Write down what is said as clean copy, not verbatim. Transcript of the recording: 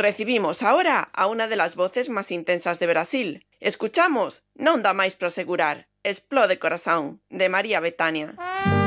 Recibimos ahora a una de las voces más intensas de Brasil. Escuchamos Non dá máis para segurar, Explode Corazón, de María Bethânia.